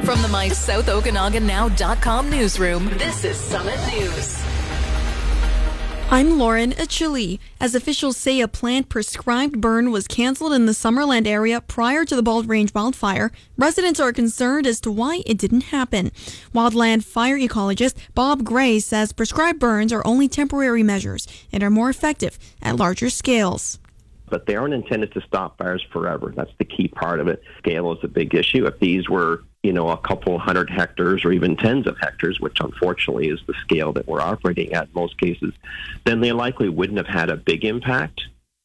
From the MySouthOkanaganNow.com newsroom, this is Summit News. I'm Lauren Achille. As officials say, a planned prescribed burn was canceled in the Summerland area prior to the Bald Range wildfire. Residents are concerned as to why it didn't happen. Wildland fire ecologist Bob Gray says prescribed burns are only temporary measures and are more effective at larger scales. But they aren't intended to stop fires forever. That's the key part of it. Scale is a big issue. If these were, a couple hundred hectares or even tens of hectares, which unfortunately is the scale that we're operating at in most cases, then they likely wouldn't have had a big impact.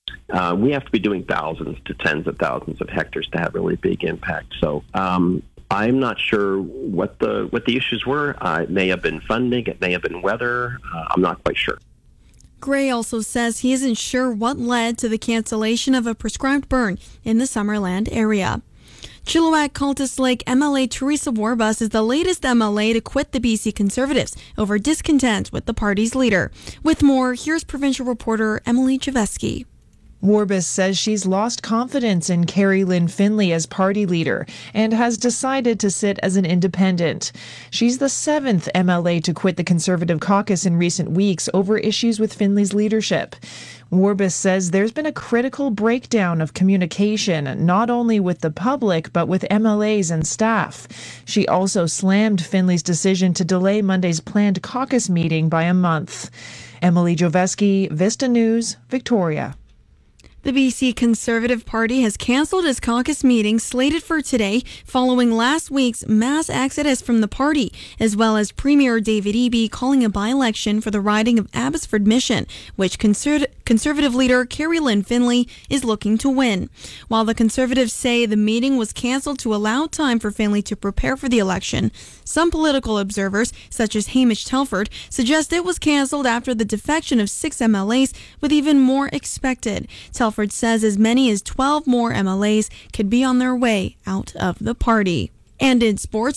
We have to be doing thousands to tens of thousands of hectares to have really big impact. So I'm not sure what the issues were. It may have been funding. It may have been weather. I'm not quite sure. Gray also says he isn't sure what led to the cancellation of a prescribed burn in the Summerland area. Chilliwack Cultus Lake MLA Teresa Warbus is the latest MLA to quit the BC Conservatives over discontent with the party's leader. With more, here's provincial reporter Emily Javeski. Warbus says she's lost confidence in Carrie Lynn Finley as party leader and has decided to sit as an independent. She's the 7th MLA to quit the Conservative caucus in recent weeks over issues with Finley's leadership. Warbus says there's been a critical breakdown of communication, not only with the public, but with MLAs and staff. She also slammed Finley's decision to delay Monday's planned caucus meeting by a month. Emily Javeski, Vista News, Victoria. The BC Conservative Party has cancelled its caucus meeting slated for today following last week's mass exodus from the party, as well as Premier David Eby calling a by-election for the riding of Abbotsford Mission, which Conservative leader Carrie Lynn Finley is looking to win. While the Conservatives say the meeting was cancelled to allow time for Finley to prepare for the election, some political observers, such as Hamish Telford, suggest it was cancelled after the defection of 6 MLAs, with even more expected. Telford says as many as 12 more MLAs could be on their way out of the party. And in sports,